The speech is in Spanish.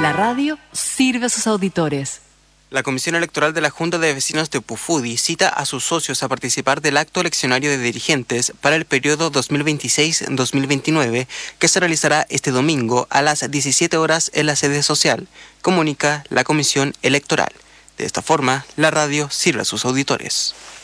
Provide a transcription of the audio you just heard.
La radio sirve a sus auditores. La Comisión Electoral de la Junta de Vecinos de Pufudi cita a sus socios a participar del acto eleccionario de dirigentes para el periodo 2026-2029 que se realizará este domingo a las 17 horas en la sede social, comunica la Comisión Electoral. De esta forma, la radio sirve a sus auditores.